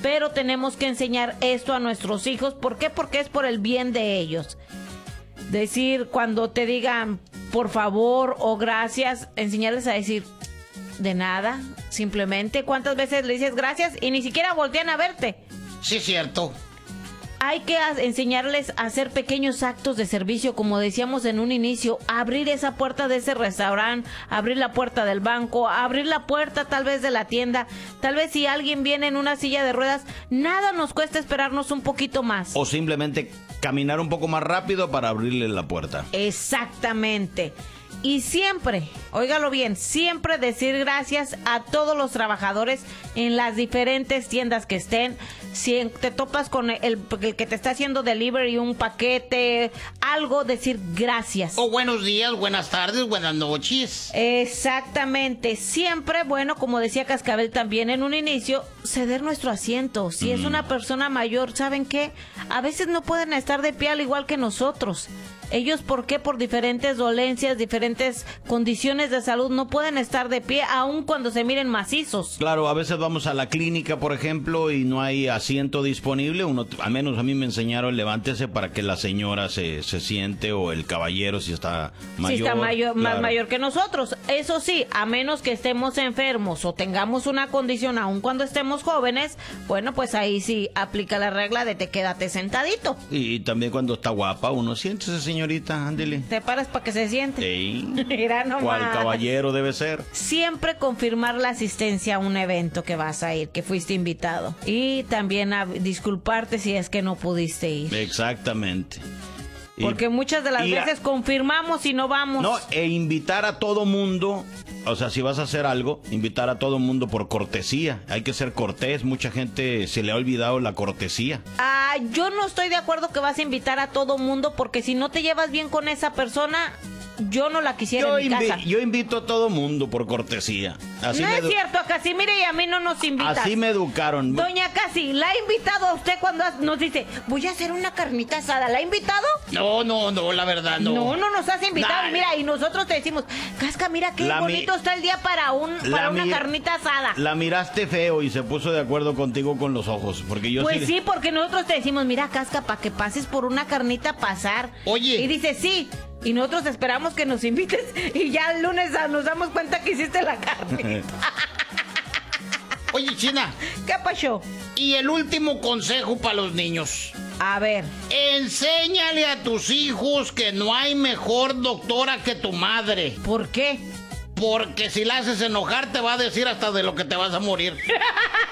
pero tenemos que enseñar esto a nuestros hijos. ¿Por qué? Porque es por el bien de ellos. Decir, cuando te digan por favor o gracias, enseñarles a decir de nada, simplemente. ¿Cuántas veces le dices gracias y ni siquiera voltean a verte? Sí, cierto. Hay que enseñarles a hacer pequeños actos de servicio, como decíamos en un inicio, abrir esa puerta de ese restaurante, abrir la puerta del banco, abrir la puerta tal vez de la tienda. Tal vez si alguien viene en una silla de ruedas, nada nos cuesta esperarnos un poquito más. O simplemente caminar un poco más rápido para abrirle la puerta. Exactamente. Y siempre, óigalo bien, siempre decir gracias a todos los trabajadores en las diferentes tiendas que estén. Si te topas con el que te está haciendo delivery, un paquete, algo, decir gracias. O buenos días, buenas tardes, buenas noches. Exactamente. Siempre, bueno, como decía Cascabel también en un inicio, ceder nuestro asiento. Si es una persona mayor, ¿saben qué? A veces no pueden estar de pie al igual que nosotros. Ellos, ¿por qué? Por diferentes dolencias, diferentes condiciones de salud, no pueden estar de pie, aun cuando se miren macizos. Claro, a veces vamos a la clínica, por ejemplo, y no hay asiento disponible. Uno, al menos a mí me enseñaron, levántese para que la señora se siente, o el caballero si está mayor. Si está mayor, claro, más mayor que nosotros. Eso sí, a menos que estemos enfermos o tengamos una condición, aun cuando estemos jóvenes, bueno, pues ahí sí aplica la regla de te quédate sentadito. Y también cuando está guapa, uno siéntese, señorita, ándele. Te paras para que se siente. Sí. Mira nomás. ¿Cuál caballero debe ser? Siempre confirmar la asistencia a un evento que vas a ir, que fuiste invitado. Y también disculparte si es que no pudiste ir. Exactamente. Porque muchas de las veces confirmamos y no vamos. No, e invitar a todo mundo, o sea, si vas a hacer algo, invitar a todo mundo por cortesía. Hay que ser cortés, mucha gente se le ha olvidado la cortesía. Yo no estoy de acuerdo que vas a invitar a todo mundo, porque si no te llevas bien con esa persona, yo no la quisiera en mi casa. Yo invito a todo mundo por cortesía. Así no es cierto, Casimiro, y a mí no nos invitas. Así me educaron. Doña Casi, ¿la ha invitado a usted cuando nos dice, voy a hacer una carnita asada? ¿La ha invitado? No, la verdad no. No nos has invitado. Nah. Y mira, y nosotros te decimos, Casca, mira qué bonito está el día para una carnita asada. La miraste feo y se puso de acuerdo contigo con los ojos, porque yo Pues sí, porque nosotros te decimos, mira, Casca, para que pases por una carnita pasar. Oye. Y dice, sí. Y nosotros esperamos que nos invites y ya el lunes nos damos cuenta que hiciste la carne. Oye, China. ¿Qué pasó? Y el último consejo para los niños. A ver. Enséñale a tus hijos que no hay mejor doctora que tu madre. ¿Por qué? Porque si la haces enojar te va a decir hasta de lo que te vas a morir.